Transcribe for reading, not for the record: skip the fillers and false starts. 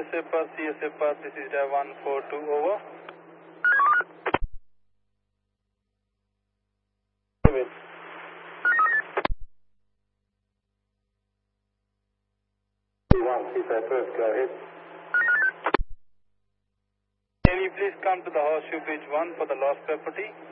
CSA path, this is 142, over. Go ahead. Can you please come to the Horseshoe Bridge 1 for the lost property?